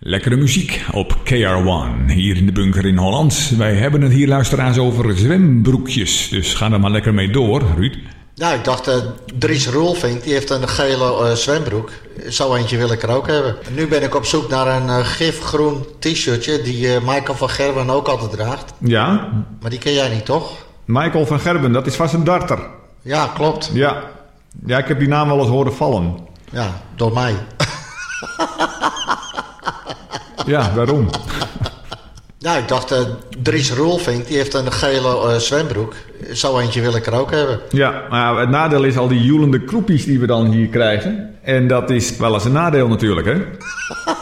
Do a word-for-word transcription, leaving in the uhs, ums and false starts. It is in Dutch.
Lekkere muziek op K R één, hier in de bunker in Holland. Wij hebben het hier, luisteraars, over zwembroekjes. Dus ga er maar lekker mee door, Ruud. Ja, ik dacht, uh, Dries Roelvink, die heeft een gele uh, zwembroek. Zo eentje wil ik er ook hebben. En nu ben ik op zoek naar een uh, gifgroen t-shirtje die uh, Michael van Gerwen ook altijd draagt. Ja? Maar die ken jij niet, toch? Michael van Gerwen, dat is vast een darter. Ja, klopt. Ja. Ja, ik heb die naam wel eens horen vallen. Ja, door mij. Ja, daarom. Ja, ik dacht, uh, Dries Roelvink, die heeft een gele uh, zwembroek. Zo eentje wil ik er ook hebben. Ja, maar het nadeel is al die joelende kroepies die we dan hier krijgen. En dat is wel eens een nadeel natuurlijk, hè?